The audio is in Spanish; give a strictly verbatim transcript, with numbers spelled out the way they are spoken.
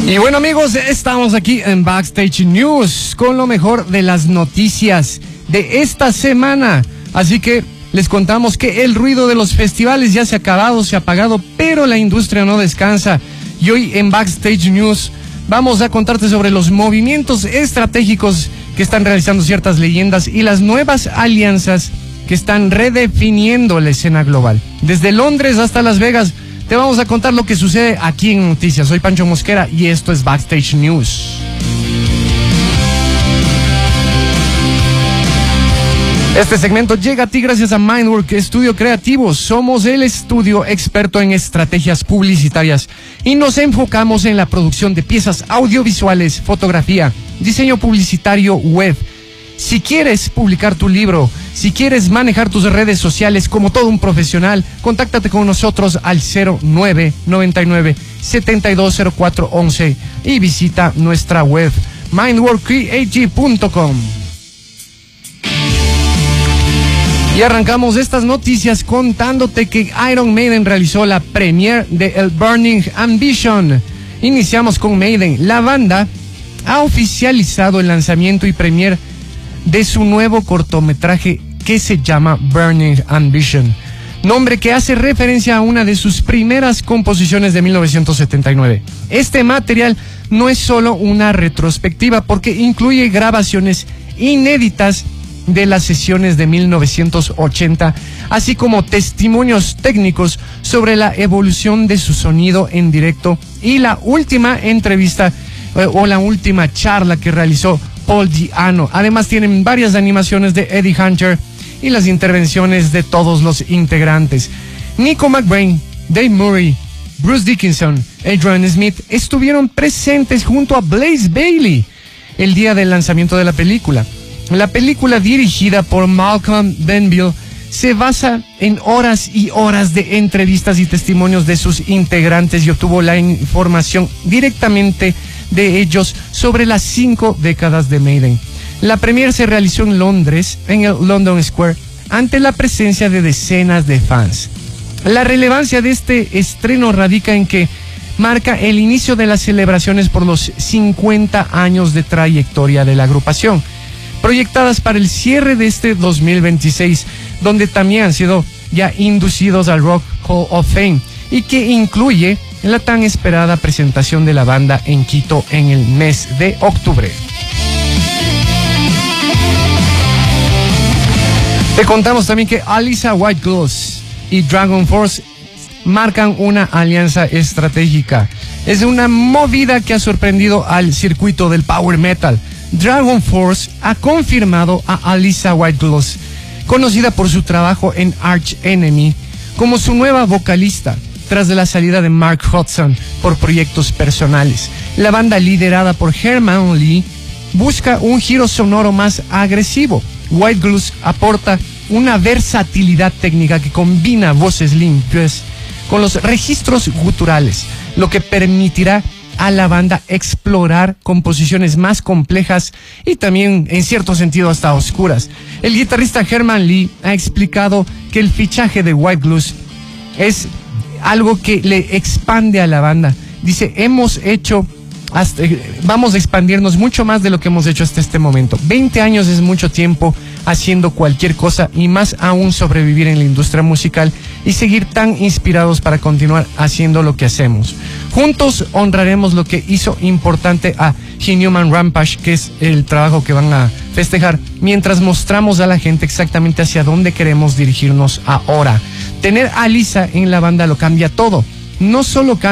Y bueno, amigos, estamos aquí en Backstage News con lo mejor de las noticias de esta semana. Así que les contamos que el ruido de los festivales ya se ha acabado, se ha apagado, pero la industria no descansa. Y hoy en Backstage News vamos a contarte sobre los movimientos estratégicos que están realizando ciertas leyendas y las nuevas alianzas que están redefiniendo la escena global. Desde Londres hasta Las Vegas, te vamos a contar lo que sucede aquí en Noticias. Soy Pancho Mosquera y esto es Backstage News. Este segmento llega a ti gracias a Mindwork Estudio Creativo. Somos el estudio experto en estrategias publicitarias y nos enfocamos en la producción de piezas audiovisuales, fotografía, diseño publicitario web. Si quieres publicar tu libro, si quieres manejar tus redes sociales como todo un profesional, contáctate con nosotros al cero nueve noventa y nueve setenta y dos cero cuatro once y visita nuestra web mindwork creative punto com. Y arrancamos estas noticias contándote que Iron Maiden realizó la premiere de El Burning Ambition. Iniciamos con Maiden. La banda ha oficializado el lanzamiento y premiere de su nuevo cortometraje que se llama Burning Ambition, nombre que hace referencia a una de sus primeras composiciones de mil novecientos setenta y nueve. Este material no es solo una retrospectiva porque incluye grabaciones inéditas de las sesiones de mil novecientos ochenta, así como testimonios técnicos sobre la evolución de su sonido en directo y la última entrevista eh, o la última charla que realizó Paul Di'Anno. Además tienen varias animaciones de Eddie Hunter y las intervenciones de todos los integrantes. Nico McBrain, Dave Murray, Bruce Dickinson, Adrian Smith estuvieron presentes junto a Blaze Bayley el día del lanzamiento de la película. La película, dirigida por Malcolm Benville, se basa en horas y horas de entrevistas y testimonios de sus integrantes y obtuvo la información directamente de ellos sobre las cinco décadas de Maiden. La premiere se realizó en Londres, en el London Square, ante la presencia de decenas de fans. La relevancia de este estreno radica en que marca el inicio de las celebraciones por los cincuenta años de trayectoria de la agrupación, proyectadas para el cierre de este dos mil veintiséis, donde también han sido ya inducidos al Rock Hall of Fame y que incluye la tan esperada presentación de la banda en Quito en el mes de octubre. Te contamos también que Alissa White-Glove y Dragon Force marcan una alianza estratégica. Es una movida que ha sorprendido al circuito del power metal. Dragon Force ha confirmado a Alissa White-Glove, conocida por su trabajo en Arch Enemy, como su nueva vocalista, tras de la salida de Mark Hudson por proyectos personales. La banda, liderada por Herman Lee, busca un giro sonoro más agresivo. White-Glove aporta una versatilidad técnica que combina voces limpias con los registros guturales, lo que permitirá a la banda explorar composiciones más complejas y también, en cierto sentido, hasta oscuras. El guitarrista Herman Lee ha explicado que el fichaje de White-Glove es algo que le expande a la banda. Dice, hemos hecho, hasta, vamos a expandirnos mucho más de lo que hemos hecho hasta este momento. veinte años es mucho tiempo haciendo cualquier cosa y más aún sobrevivir en la industria musical y seguir tan inspirados para continuar haciendo lo que hacemos. Juntos honraremos lo que hizo importante a Inhuman Rampage, que es el trabajo que van a festejar, mientras mostramos a la gente exactamente hacia dónde queremos dirigirnos ahora. Tener a Alissa en la banda lo cambia todo. No solo cambia